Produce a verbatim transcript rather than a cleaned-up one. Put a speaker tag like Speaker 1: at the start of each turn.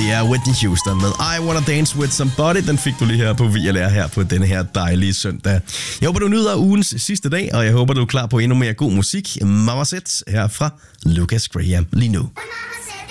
Speaker 1: Det er Whitney Houston med I Wanna Dance With Somebody. Den fik du lige her på V L R her på denne her dejlige søndag. Jeg håber, du nyder ugens sidste dag, og jeg håber, du er klar på endnu mere god musik. Mama Set her fra Lucas Graham lige nu.